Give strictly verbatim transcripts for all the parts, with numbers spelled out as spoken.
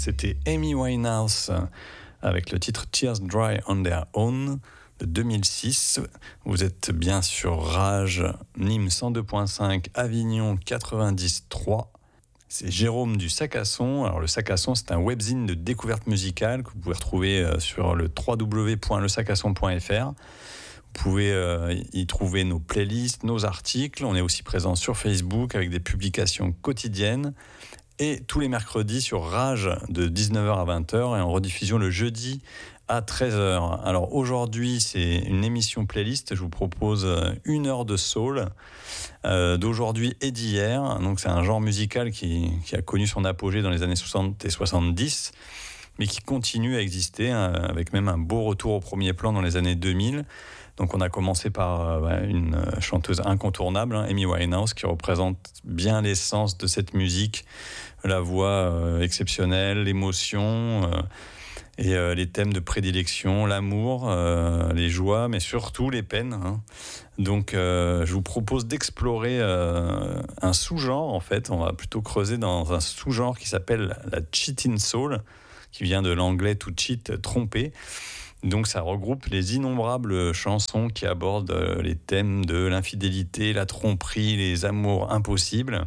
c'était Amy Winehouse avec le titre Tears Dry on Their Own de deux mille six. Vous êtes bien sur Rage, Nîmes cent deux virgule cinq, Avignon quatre-vingt-dix virgule trois. C'est Jérôme du Sac à Son. Alors le Sac à Son, c'est un webzine de découverte musicale que vous pouvez retrouver sur le w w w point le sac à son point f r. Vous pouvez euh, y trouver nos playlists, nos articles. On est aussi présent sur Facebook avec des publications quotidiennes. Et tous les mercredis sur Rage de dix-neuf heures à vingt heures et en rediffusion le jeudi à treize heures. Alors aujourd'hui, c'est une émission playlist. Je vous propose une heure de soul euh, d'aujourd'hui et d'hier. Donc c'est un genre musical qui, qui a connu son apogée dans les années soixante et soixante-dix, mais qui continue à exister, hein, avec même un beau retour au premier plan dans les années deux mille. Donc on a commencé par euh, une chanteuse incontournable, hein, Amy Winehouse, qui représente bien l'essence de cette musique, la voix euh, exceptionnelle, l'émotion euh, et euh, les thèmes de prédilection, l'amour, euh, les joies, mais surtout les peines. Hein. Donc euh, je vous propose d'explorer euh, un sous-genre, en fait. On va plutôt creuser dans un sous-genre qui s'appelle la cheating soul, qui vient de l'anglais to cheat, tromper. Donc ça regroupe les innombrables chansons qui abordent les thèmes de l'infidélité, la tromperie, les amours impossibles.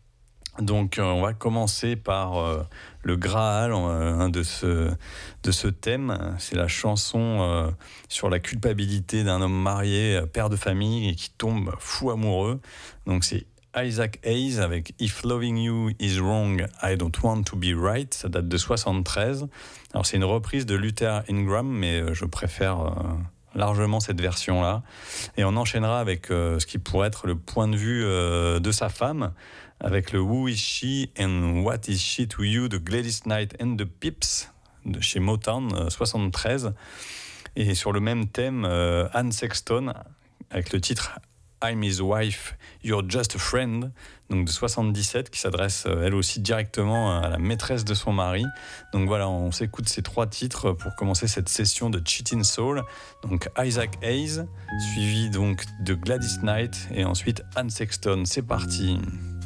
Donc euh, on va commencer par euh, le Graal euh, de, ce, de ce thème. C'est la chanson euh, sur la culpabilité d'un homme marié, père de famille, et qui tombe fou amoureux. Donc c'est Isaac Hayes avec If Loving You Is Wrong, I Don't Want to Be Right. Ça date de soixante-treize. Alors c'est une reprise de Luther Ingram, mais je préfère euh, largement cette version-là. Et on enchaînera avec euh, ce qui pourrait être le point de vue euh, de sa femme, avec le Who Is She and What Is She to You de Gladys Knight and the Pips de chez Motown, euh, soixante-treize. Et sur le même thème, euh, Anne Sexton avec le titre I'm His Wife, You're Just a Friend, donc de soixante-dix-sept, qui s'adresse elle aussi directement à la maîtresse de son mari. Donc voilà, on s'écoute ces trois titres pour commencer cette session de Cheating Soul. Donc Isaac Hayes, suivi donc de Gladys Knight et ensuite Anne Sexton. C'est parti.